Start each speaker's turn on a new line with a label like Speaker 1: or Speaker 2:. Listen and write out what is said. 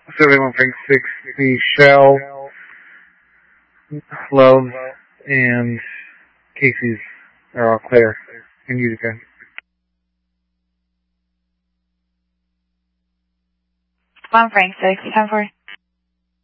Speaker 1: 71 Frank 6, the Shell, Love, and Casey's are all clear in Utica.
Speaker 2: 1 Frank 6, 10-4.